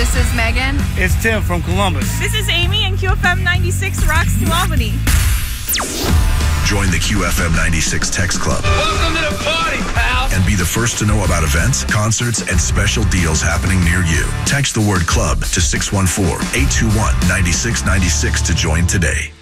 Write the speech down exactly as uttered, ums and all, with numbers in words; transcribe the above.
This is Megan. It's Tim from Columbus. This is Amy, and Q F M ninety-six rocks New Albany. Join the Q F M ninety-six Text Club. Welcome to the party, pal. And be the first to know about events, concerts, and special deals happening near you. Text the word club to six one four, eight two one, nine six nine six to join today.